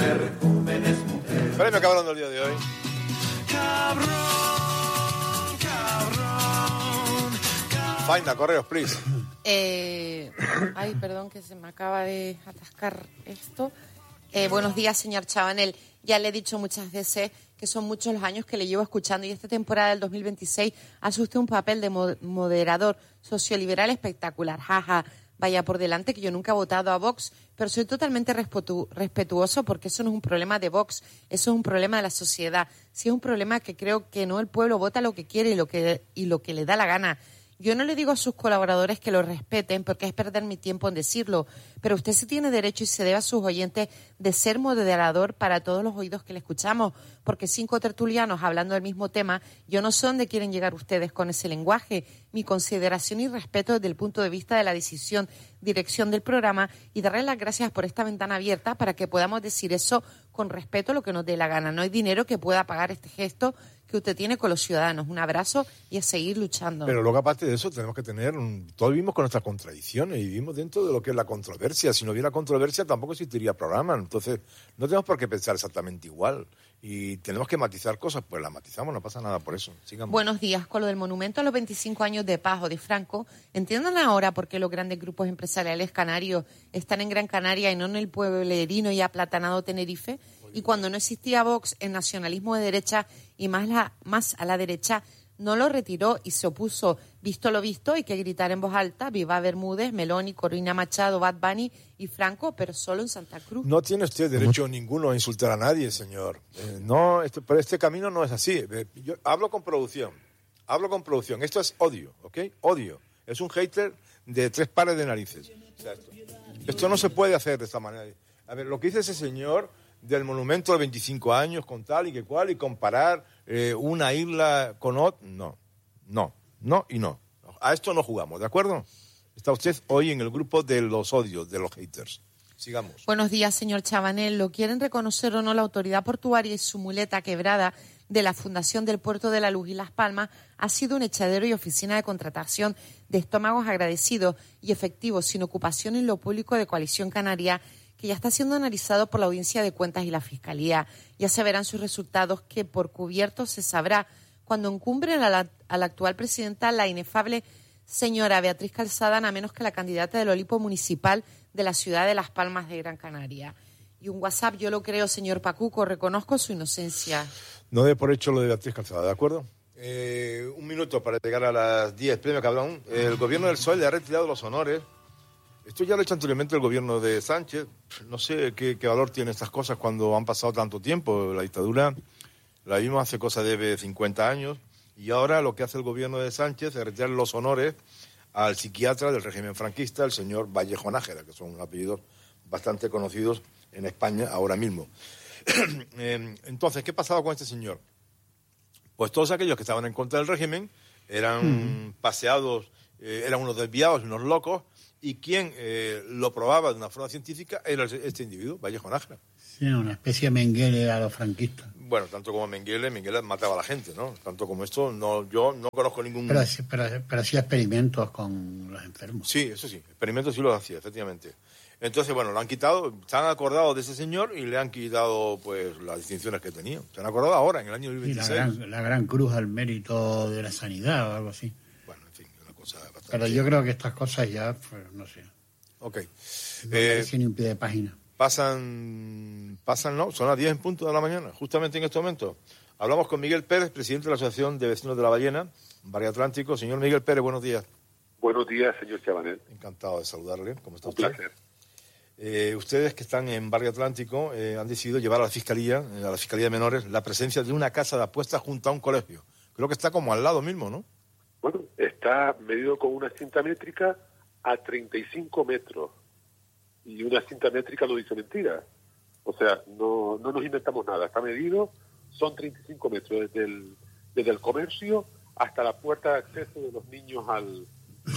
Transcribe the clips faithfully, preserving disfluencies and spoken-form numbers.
energúmenes mujeres. Premio Cabrón del día de hoy. Cabrón, cabrón, cabrón. Faina, correos, please. Eh, ay, perdón, que se me acaba de atascar esto. Eh, buenos días, señor Chabanel. Ya le he dicho muchas veces que son muchos los años que le llevo escuchando y esta temporada del dos mil veintiséis hace usted un papel de moderador socioliberal espectacular. Jaja, ja. Vaya por delante que yo nunca he votado a Vox, pero soy totalmente respetu- respetuoso porque eso no es un problema de Vox, eso es un problema de la sociedad. Sí es un problema que creo que no el pueblo vota lo que quiere y lo que, y lo que le da la gana. Yo no le digo a sus colaboradores que lo respeten porque es perder mi tiempo en decirlo, pero usted sí tiene derecho y se debe a sus oyentes de ser moderador para todos los oídos que le escuchamos, porque cinco tertulianos hablando del mismo tema, yo no sé dónde quieren llegar ustedes con ese lenguaje. Mi consideración y respeto desde el punto de vista de la decisión, dirección del programa y darles las gracias por esta ventana abierta para que podamos decir eso con respeto a lo que nos dé la gana. No hay dinero que pueda pagar este gesto que usted tiene con los ciudadanos. Un abrazo y a seguir luchando. Pero luego, aparte de eso, tenemos que tener... Un... Todos vivimos con nuestras contradicciones y vivimos dentro de lo que es la controversia. Si no hubiera controversia, tampoco existiría programa. Entonces, no tenemos por qué pensar exactamente igual. Y tenemos que matizar cosas, pues las matizamos, no pasa nada por eso. Sigamos. Buenos días. Con lo del monumento a los veinticinco años de paz o de Franco, entiendan ahora por qué los grandes grupos empresariales canarios están en Gran Canaria y no en el pueblerino y aplatanado Tenerife. Y cuando no existía Vox, el nacionalismo de derecha y más, la, más a la derecha no lo retiró y se opuso. Visto lo visto, hay que gritar en voz alta, viva Bermúdez, Meloni, Corina Machado, Bad Bunny y Franco, pero solo en Santa Cruz. No tiene usted derecho ninguno a insultar a nadie, señor. Eh, no, este, pero este camino no es así. Eh, yo hablo con producción, hablo con producción. Esto es odio, ¿ok? Odio. Es un hater de tres pares de narices. O sea, esto, esto no se puede hacer de esta manera. A ver, lo que dice ese señor del monumento de veinticinco años con tal y que cual y comparar eh, una isla con otra, no, no, no y no. A esto no jugamos, ¿de acuerdo? Está usted hoy en el grupo de los odios, de los haters. Sigamos. Buenos días, señor Chabanel. ¿Lo quieren reconocer o no la autoridad portuaria y su muleta quebrada de la Fundación del Puerto de la Luz y Las Palmas ha sido un echadero y oficina de contratación de estómagos agradecidos y efectivos sin ocupación en lo público de Coalición Canaria, que ya está siendo analizado por la Audiencia de Cuentas y la Fiscalía? Ya se verán sus resultados, que por cubierto se sabrá cuando encumbren a la, a la actual presidenta, la inefable señora Beatriz Calzada, a menos que la candidata del Olimpo municipal de la ciudad de Las Palmas de Gran Canaria. Y un WhatsApp, yo lo creo, señor Pacuco, reconozco su inocencia. No dé por hecho lo de Beatriz Calzada, ¿de acuerdo? Eh, un minuto para llegar a las diez. Premio Cabrón. El gobierno del P S O E le ha retirado los honores. Esto ya lo ha hecho anteriormente el gobierno de Sánchez. No sé qué, qué valor tienen estas cosas cuando han pasado tanto tiempo. La dictadura la vimos hace cosa de cincuenta años y ahora lo que hace el gobierno de Sánchez es retirar los honores al psiquiatra del régimen franquista, el señor Vallejo Nájera, que son apellidos bastante conocidos en España ahora mismo. Entonces, ¿qué pasaba con este señor? Pues todos aquellos que estaban en contra del régimen eran mm. paseados, eh, eran unos desviados, unos locos, y quien eh, lo probaba de una forma científica era este individuo, Vallejo Nájera. Sí, una especie de Mengele a los franquistas. Bueno, tanto como Mengele, Mengele mataba a la gente, ¿no? Tanto como esto, no, yo no conozco ningún... Pero, pero, pero hacía experimentos con los enfermos. Sí, eso sí, experimentos sí los hacía, efectivamente. Entonces, bueno, lo han quitado, se han acordado de ese señor y le han quitado, pues, las distinciones que tenía. Se han acordado ahora, en el año dos mil veintiséis. Sí, la, gran, la gran cruz al mérito de la sanidad o algo así. Bueno, en fin, una cosa bastante... Pero yo creo que estas cosas ya, pues, no sé. Ok. No eh, ni un pie de página. Pasan, pasan, no, son las diez en punto de la mañana, justamente en este momento. Hablamos con Miguel Pérez, presidente de la Asociación de Vecinos de la Ballena, Barrio Atlántico. Señor Miguel Pérez, buenos días. Buenos días, señor Chabanel. Encantado de saludarle. ¿Cómo está Un usted? placer. Eh, ustedes que están en Barrio Atlántico eh, han decidido llevar a la Fiscalía, a la Fiscalía de Menores, la presencia de una casa de apuestas junto a un colegio. Creo que está como al lado mismo, ¿no? Bueno, está medido con una cinta métrica a treinta y cinco metros. Y una cinta métrica no dice mentira. O sea, no, no nos inventamos nada. Está medido, son treinta y cinco metros, desde el, desde el comercio hasta la puerta de acceso de los niños al,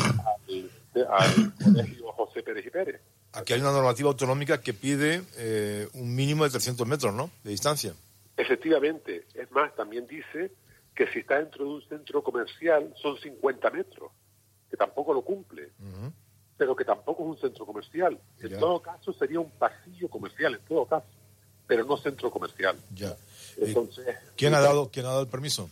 al, al colegio José Pérez y Pérez. Aquí hay una normativa autonómica que pide eh, un mínimo de trescientos metros, ¿no?, de distancia. Efectivamente. Es más, también dice que si está dentro de un centro comercial son cincuenta metros, que tampoco lo cumple. Uh-huh. Pero que tampoco es un centro comercial. En ya. todo caso sería un pasillo comercial, en todo caso. pero no centro comercial. Ya. Entonces, ¿Quién ha dado, quién ha dado el permiso?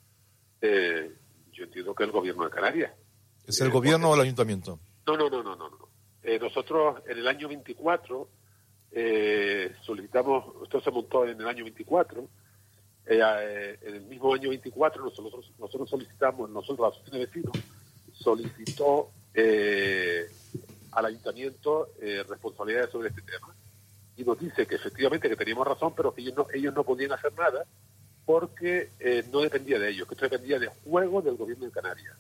Eh, yo entiendo que el gobierno de Canarias. ¿Es el Eh, gobierno porque- o el ayuntamiento? No, no, no, no, no. no. Eh, nosotros en el año veinticuatro eh, solicitamos, esto se montó en el año veinticuatro, eh, eh, en el mismo año veinticuatro nosotros nosotros solicitamos, nosotros la Asociación de Vecinos solicitó eh, al ayuntamiento eh, responsabilidades sobre este tema y nos dice que efectivamente que teníamos razón, pero que ellos no, ellos no podían hacer nada porque eh, no dependía de ellos, que esto dependía del juego del gobierno de Canarias.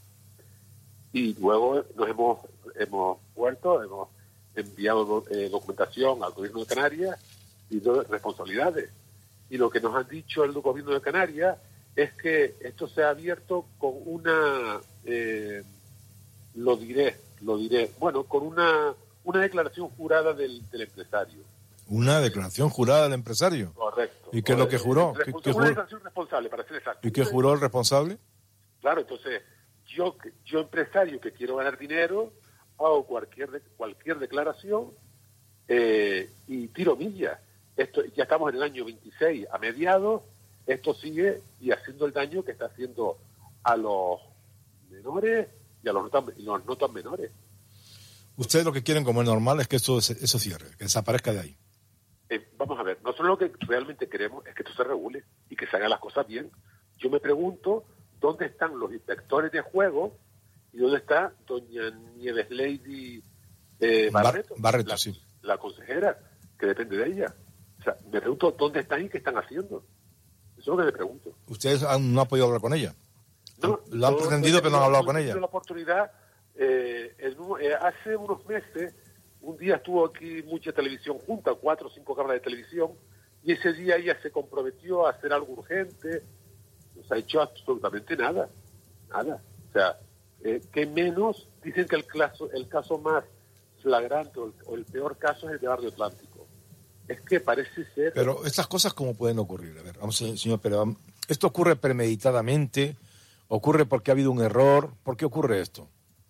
Y luego nos hemos hemos vuelto, hemos enviado eh, documentación al gobierno de Canarias y de responsabilidades. Y lo que nos han dicho el gobierno de Canarias es que esto se ha abierto con una, eh, lo diré, lo diré, bueno, con una, una declaración jurada del, del empresario. Una declaración jurada del empresario. Correcto. ¿Y qué es lo que juró? Eh, ¿Qué- respons- qué una juró? declaración responsable, para ser exacto. ¿Y qué juró el responsable? Claro, entonces, yo, que- yo empresario que quiero ganar dinero, hago cualquier de- cualquier declaración eh, y tiro millas. Esto, ya estamos en el año veintiséis, a mediados, esto sigue y haciendo el daño que está haciendo a los menores y a los no tan, y los no tan menores. Ustedes lo que quieren, como es normal, es que eso, eso cierre, que desaparezca de ahí. Eh, vamos a ver, nosotros lo que realmente queremos es que esto se regule y que se hagan las cosas bien. Yo me pregunto dónde están los inspectores de juego y dónde está doña Nieves Lady eh, Bar- Barreto, Barreto, la, sí. la consejera, que depende de ella. O sea, me pregunto dónde están y qué están haciendo. Eso es lo que me pregunto. Ustedes han- no han podido hablar con ella. No, Lo han yo- pretendido, pero no han yo- hablado yo con tuve ella. la oportunidad, eh, en un- eh, hace unos meses, un día estuvo aquí mucha televisión junta, cuatro o cinco cámaras de televisión, y ese día ella se comprometió a hacer algo urgente, no se ha hecho absolutamente nada, nada. O sea, eh, que menos, dicen que el caso, el caso más flagrante o el, o el peor caso es el de Barrio Atlántico. Es que parece ser... Pero estas cosas, ¿cómo pueden ocurrir? A ver, vamos, señor Pérez, vamos. ¿Esto ocurre premeditadamente? ¿Ocurre porque ha habido un error? ¿Por qué ocurre esto?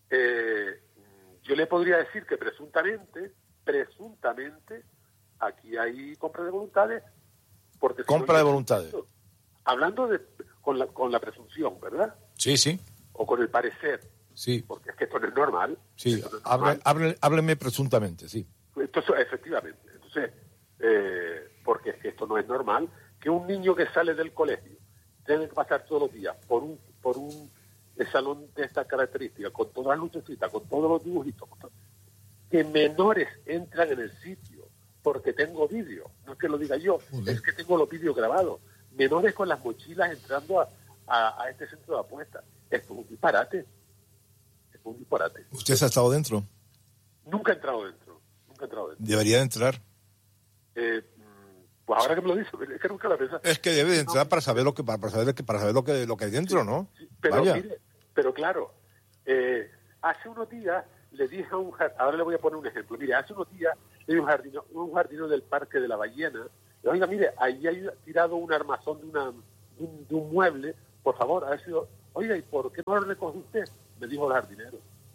Eh, yo le podría decir que presuntamente, presuntamente, aquí hay compra de voluntades. Porque si Compra no, de yo- voluntades. Hablando de, con, la, con la presunción, ¿verdad? Sí, sí, O con el parecer, sí, porque es que esto no es normal. sí. Esto no es Hable- normal. hable- hábleme presuntamente, sí. Esto es- efectivamente. Entonces, eh, porque es que esto no es normal que un niño que sale del colegio tenga que pasar todos los días por un por un salón de estas características, con todas las lucecitas, con todos los dibujitos, con todo- que menores entran en el sitio porque tengo vídeo, no es que lo diga yo, Joder. es que tengo los vídeos grabados, menores con las mochilas entrando a, a, a este centro de apuestas. Esto es un disparate, esto es un disparate. ¿Usted ha estado dentro? Nunca he entrado dentro, nunca he entrado dentro. Debería de entrar. Eh, mm, pues ahora que me lo dices, es que nunca lo he pensado. Es que debe de entrar para saber lo que para, para saber que para saber lo que lo que hay dentro, ¿no? Sí, pero Vaya. mire, pero claro, eh, hace unos días le dije a un jardinero, ahora le voy a poner un ejemplo, mire, hace unos días le dije a un jardinero, un jardinero del Parque de la Ballena, le oiga, mire, ahí hay tirado un armazón de, una, de, un, de un mueble, por favor, ha sido, oiga, ¿y por qué no lo recoge usted? Me dijo el jardinero.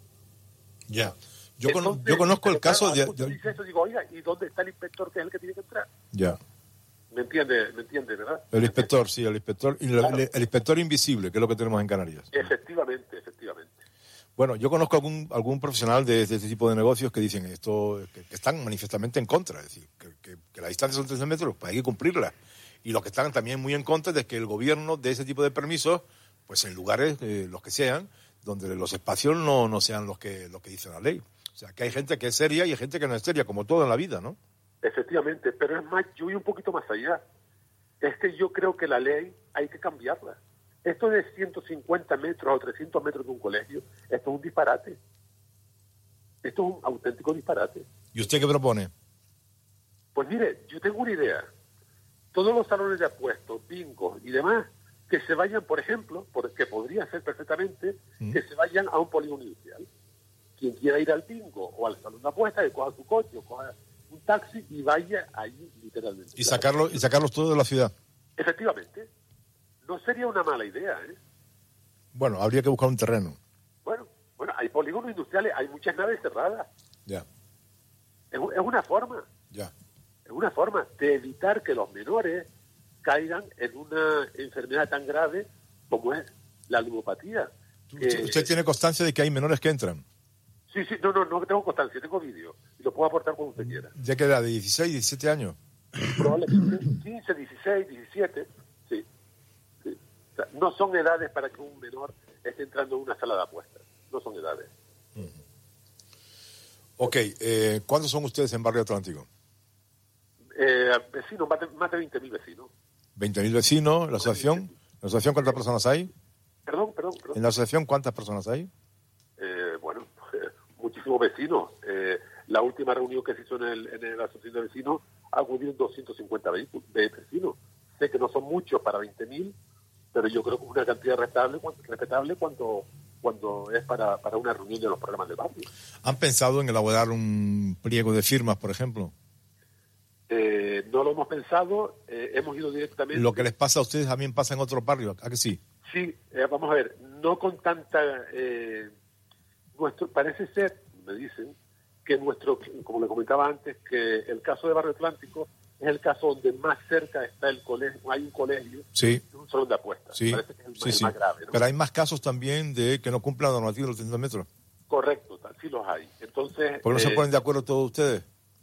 Ya. Yo, cono- Entonces, yo conozco el pero claro, caso de, ahora usted de- dice eso, digo, oiga, ¿y dónde está el inspector que es el que tiene que entrar? ya. ¿Me entiende, me entiende, verdad? El inspector, sí, el inspector y el, Claro. el inspector invisible, que es lo que tenemos en Canarias. Efectivamente, efectivamente. Bueno, yo conozco algún algún profesional de, de este tipo de negocios que dicen esto, que, que están manifestamente en contra, es decir, que, que, que la distancia son trece metros, pues hay que cumplirla. Y los que están también muy en contra de que el gobierno dé ese tipo de permisos, pues en lugares, eh, los que sean, donde los espacios no, no sean los que, los que dice la ley. O sea, que hay gente que es seria y hay gente que no es seria, como todo en la vida, ¿no? Efectivamente, pero es más, yo voy un poquito más allá. Es que yo creo que la ley hay que cambiarla. Esto de ciento cincuenta metros o trescientos metros de un colegio, esto es un disparate. Esto es un auténtico disparate. ¿Y usted qué propone? Pues mire, yo tengo una idea. Todos los salones de apuestos, bingos y demás, que se vayan, por ejemplo, porque podría ser perfectamente, Mm. que se vayan a un polígono industrial. Quien quiera ir al bingo o al salón de apuestas, que coja su coche o coja un taxi y vaya allí literalmente. Y sacarlo y sacarlos todos de la ciudad. Efectivamente. No sería una mala idea, ¿eh? Bueno, habría que buscar un terreno. Bueno, bueno, hay polígonos industriales, hay muchas naves cerradas. Ya, Es, u- es una forma. ya. es una forma de evitar que los menores caigan en una enfermedad tan grave como es la ludopatía. ¿Usted, usted tiene constancia de que hay menores que entran? Sí, sí, no, no, no tengo constancia, tengo vídeo y lo puedo aportar cuando usted quiera. ¿Ya que era de dieciséis, diecisiete años? Probablemente quince, dieciséis, diecisiete, sí. sí. O sea, no son edades para que un menor esté entrando en una sala de apuestas, no son edades. Uh-huh. Ok, eh, ¿cuántos son ustedes en Barrio Atlántico? Eh, vecinos, más de, más de veinte mil vecinos. veinte mil vecinos, ¿la asociación? ¿En la asociación cuántas personas hay? Perdón, perdón, perdón. ¿En la asociación cuántas personas hay? Eh, bueno, eh, muchísimos vecinos. Eh, la última reunión que se hizo en, el, en la asociación de vecinos acudieron doscientos cincuenta vehículos, de vecinos. Sé que no son muchos para veinte mil, pero yo creo que es una cantidad respetable, respetable cuando, cuando es para, para una reunión de los problemas del barrio. ¿Han pensado en elaborar un pliego de firmas, por ejemplo? Eh, no lo hemos pensado, eh, hemos ido directamente... Lo que les pasa a ustedes también pasa en otros barrios, ¿a que sí? Sí, eh, vamos a ver, no con tanta... Eh, nuestro Parece ser, me dicen, que nuestro, como le comentaba antes, que el caso de Barrio Atlántico es el caso donde más cerca está el colegio, hay un colegio, sí. un salón de apuestas. Sí, Parece que es el, sí, el sí. más grave, ¿no? Pero hay más casos también de que no cumplan la normativa de los treinta metros. Correcto, sí los hay. Entonces, ¿Por qué no eh, se ponen de acuerdo todos ustedes?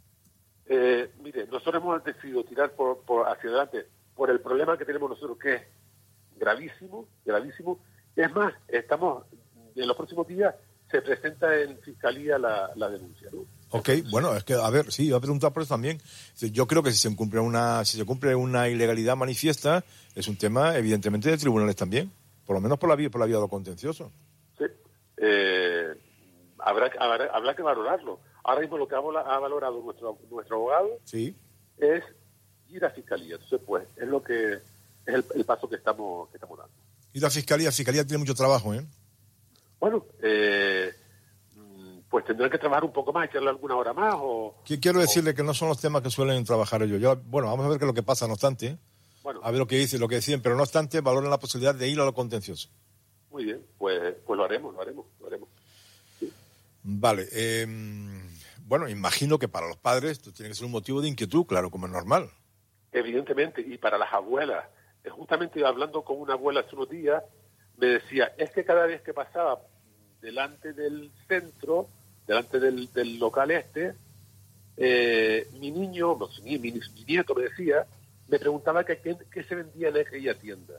Eh, mire, nosotros hemos decidido tirar por, por hacia adelante por el problema que tenemos nosotros, que es gravísimo, gravísimo. Es más, estamos en los próximos días se presenta en Fiscalía la, la denuncia, ¿no? Ok, bueno, es que, a ver, sí, iba a preguntar por eso también. Yo creo que si se cumple una si se cumple una ilegalidad manifiesta, es un tema, evidentemente, de tribunales también, por lo menos por la vía, por la vía de lo contencioso. Sí, eh, habrá, habrá, habrá que valorarlo. Ahora mismo lo que ha, ha valorado nuestro nuestro abogado sí. es ir a Fiscalía. Entonces, pues, es lo que es el, el paso que estamos que estamos dando. Y la Fiscalía, la Fiscalía tiene mucho trabajo, ¿eh? Bueno, eh, pues tendrán que trabajar un poco más, echarle alguna hora más o... Quiero decirle o, que no son los temas que suelen trabajar ellos. Yo, bueno, vamos a ver qué es lo que pasa, no obstante. ¿eh? Bueno, a ver lo que dicen, lo que deciden, pero no obstante, valoran la posibilidad de ir a lo contencioso. Muy bien, pues pues lo haremos, lo haremos, lo haremos. Sí. Vale, eh, bueno, imagino que para los padres esto tiene que ser un motivo de inquietud, claro, como es normal. Evidentemente, y para las abuelas. Justamente hablando con una abuela hace unos días, me decía, es que cada vez que pasaba delante del centro, delante del, del local este, eh, mi niño, no, mi, mi, mi nieto me decía, me preguntaba que qué se vendía en aquella tienda.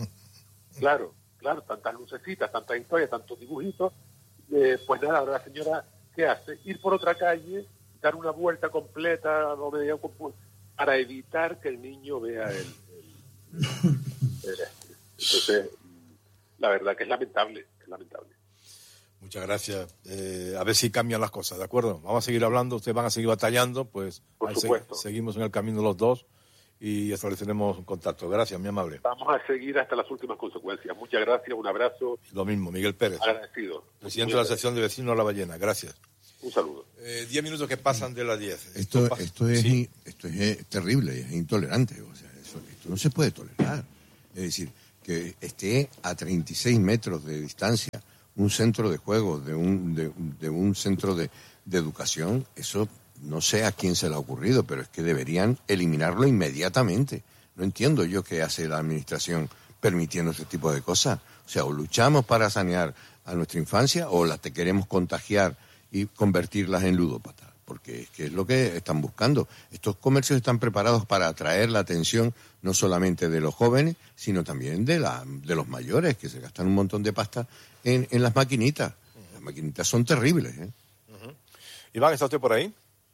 Claro, claro, tantas lucecitas, tantas historias, tantos dibujitos. Eh, pues nada, ahora la señora, ¿qué hace? Ir por otra calle, dar una vuelta completa o media, para evitar que el niño vea el... el, el, el Entonces, la verdad que es lamentable, es lamentable. Muchas gracias. Eh, a ver si cambian las cosas, ¿de acuerdo? Vamos a seguir hablando, ustedes van a seguir batallando, pues por ahí supuesto. Se, seguimos en el camino los dos y estableceremos un contacto. Gracias, mi amable. Vamos a seguir hasta las últimas consecuencias. Muchas gracias, un abrazo. Lo mismo, Miguel Pérez. Agradecido. Presidente de la Asociación de Vecinos La Ballena. Gracias. Un saludo. Eh, diez minutos que pasan de las diez. Esto, esto, esto, es, ¿sí? esto es terrible, es intolerante. O sea, eso, esto no se puede tolerar. Es decir, que esté a treinta y seis metros de distancia un centro de juegos, de un, de, de un centro de, de educación, eso no sé a quién se le ha ocurrido, pero es que deberían eliminarlo inmediatamente. No entiendo yo qué hace la administración permitiendo ese tipo de cosas. O sea, o luchamos para sanear a nuestra infancia o las te queremos contagiar y convertirlas en ludópatas, porque es que es lo que están buscando. Estos comercios están preparados para atraer la atención no solamente de los jóvenes, sino también de, la, de los mayores, que se gastan un montón de pasta en, en las maquinitas. Las maquinitas son terribles, ¿eh? Uh-huh. Iván, ¿está usted por ahí?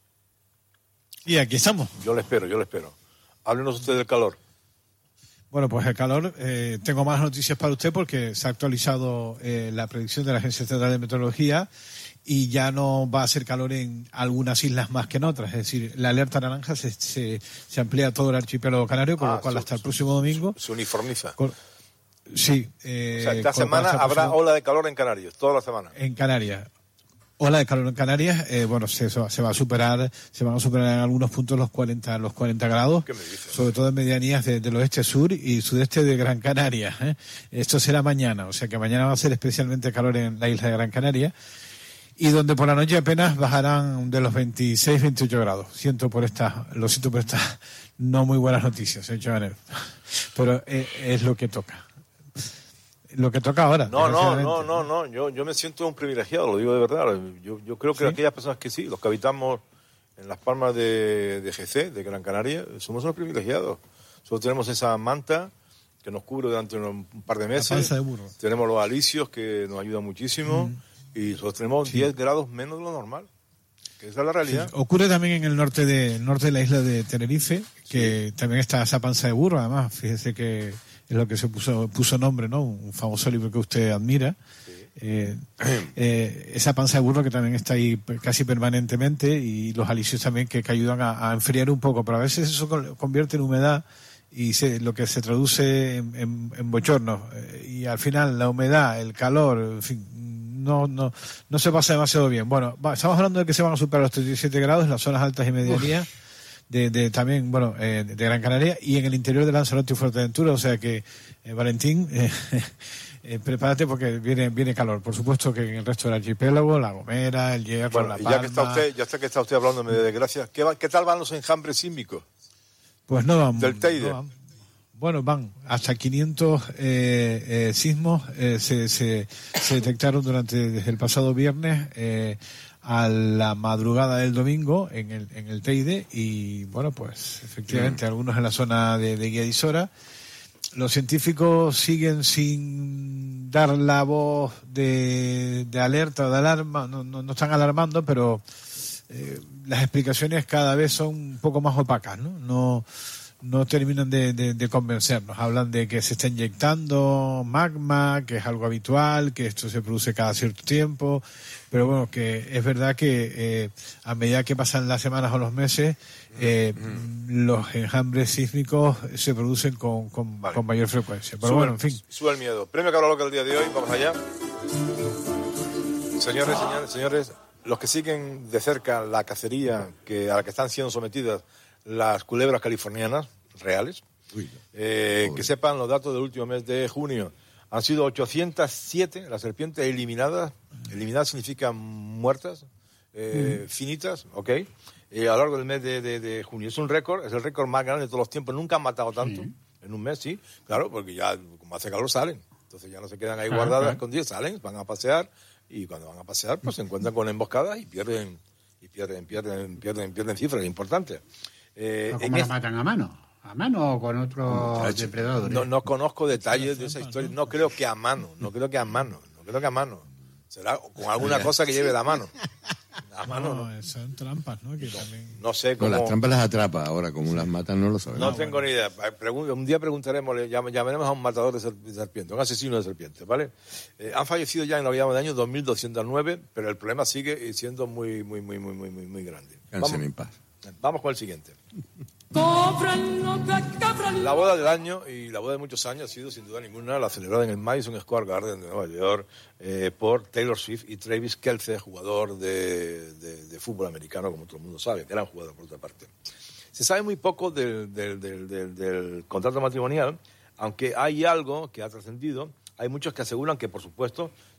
Y aquí estamos. Yo le espero, yo le espero. Háblenos usted del calor. Bueno, pues el calor, eh, tengo más noticias para usted porque se ha actualizado eh, la predicción de la Agencia Estatal de Meteorología y ya no va a hacer calor en algunas islas más que en otras. Es decir, la alerta naranja se, se, se amplía a todo el archipiélago canario, con ah, lo cual su, hasta el su, próximo domingo... Se uniformiza. Con, sí. Eh, o sea, esta con, semana habrá próximo, ola de calor en Canarias, toda la semana. En Canarias. Ola de calor en Canarias, eh, bueno, se, se va a superar, se van a superar en algunos puntos los cuarenta, los cuarenta grados, ¿Qué me dices? sobre todo en medianías de, del oeste sur y sudeste de Gran Canaria. ¿eh? Esto será mañana, o sea que mañana va a ser especialmente calor en la isla de Gran Canaria. y donde por la noche apenas bajarán de los veintiséis, veintiocho grados. Siento por esta, lo siento por estas no muy buenas noticias, señor Chabanel. Pero es, es lo que toca. Lo que toca ahora. No, no, no, no, no. Yo, yo me siento un privilegiado, lo digo de verdad. Yo, yo creo que ¿Sí? aquellas personas que sí, los que habitamos en las palmas de, de G C, de Gran Canaria, somos unos privilegiados. Solo tenemos esa manta que nos cubre durante un par de meses. La panza de burro. Tenemos los alisios que nos ayudan muchísimo. Mm. Y nosotros tenemos Sí. diez grados menos de lo normal. Que esa es la realidad. Sí. Ocurre también en el norte de el norte de la isla de Tenerife, que sí. también está esa panza de burro. Además, fíjese que es lo que se puso puso nombre, ¿no? Un famoso libro que usted admira. Sí. Eh, eh, esa panza de burro que también está ahí casi permanentemente, y los alisios también que, que ayudan a, a enfriar un poco, pero a veces eso convierte en humedad y se, lo que se traduce en, en, en bochornos, eh, y al final la humedad, el calor, en fin, no no no se pasa demasiado bien. Bueno, va, estamos hablando de que se van a superar los treinta y siete grados en las zonas altas y medianías de, de también, bueno, eh, de Gran Canaria y en el interior de Lanzarote y Fuerteventura, o sea que, eh, Valentín, eh, eh, prepárate porque viene viene calor. Por supuesto que en el resto del archipiélago, La Gomera, El Hierro, bueno, La y Palma... ya que está usted, ya sé que está usted hablándome de desgracias, ¿qué, va, ¿qué tal van los enjambres sísmicos? Pues no van... Del Teide. No van. Bueno, van hasta quinientos eh, eh, sismos eh, se, se, se detectaron durante desde el pasado viernes eh, a la madrugada del domingo en el, en el Teide, y bueno, pues efectivamente mm. algunos en la zona de, de Guía de Isora. Los científicos siguen sin dar la voz de, de alerta o de alarma, no, no, no están alarmando, pero eh, las explicaciones cada vez son un poco más opacas, ¿no? No no terminan de, de, de convencernos. Hablan de que se está inyectando magma, que es algo habitual, que esto se produce cada cierto tiempo, pero bueno, que es verdad que eh, a medida que pasan las semanas o los meses, eh, mm. los enjambres sísmicos se producen con, con, vale. con mayor frecuencia. Pero sube, bueno, en fin. Sube el miedo. Premio Cabra Loca el día de hoy, vamos allá. Señores, señores, señores, los que siguen de cerca la cacería que a la que están siendo sometidas las culebras californianas reales, Uy, eh, que sepan los datos del último mes de junio. Han sido ochocientas siete las serpientes eliminadas. Eliminadas significa muertas, eh, mm. finitas, ¿ok? Eh, a lo largo del mes de, de, de junio. Es un récord, es el récord más grande de todos los tiempos. Nunca han matado tanto sí. en un mes, sí. Claro, porque ya como hace calor salen. Entonces ya no se quedan ahí ah, guardadas, ah. escondidas, salen, van a pasear. Y cuando van a pasear, pues se encuentran con emboscadas y pierden, y pierden, pierden, pierden, pierden cifras importantes. Eh, ¿Cómo las matan a mano? ¿A mano o con otros depredadores? No, no conozco detalles de esa historia. No creo que a mano. No creo que a mano. No creo que a mano. Será con alguna cosa que lleve la mano. A mano no. no. Son trampas, ¿no? Que no, también... no sé cómo... Con las trampas las atrapa. Ahora, como las matan, no lo sabemos. No tengo bueno. ni idea. Un día preguntaremos, llamaremos a un matador de serpientes, un asesino de serpientes, ¿vale? Eh, han fallecido ya en la vida de año dos mil doscientos nueve, pero el problema sigue siendo muy, muy, muy, muy, muy, muy, muy grande. Cansen en paz. Vamos con el siguiente. La boda del año y la boda de muchos años ha sido sin duda ninguna la celebrada en el Madison Square Garden de Nueva York eh, por Taylor Swift y Travis Kelce, jugador de, de, de fútbol americano, como todo el mundo sabe, gran jugador por otra parte. Se sabe muy poco del, del, del, del, del contrato matrimonial, aunque hay algo que ha trascendido. Hay muchos que aseguran que, por supuesto,